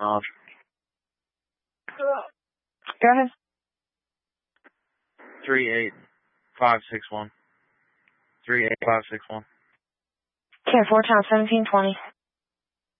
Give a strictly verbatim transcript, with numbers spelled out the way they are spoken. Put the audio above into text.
Uh, Go ahead. three eight five six one. three eight five six one. Okay, four times seventeen twenty.